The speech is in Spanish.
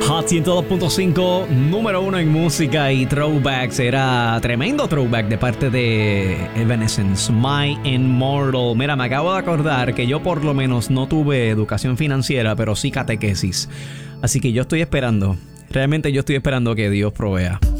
Hot 102.5, número uno en música y throwbacks. Era tremendo throwback de parte de Evanescence, My Immortal. Mira, me acabo de acordar que yo por lo menos no tuve educación financiera, pero sí catequesis. Así que yo estoy esperando, realmente yo estoy esperando que Dios provea.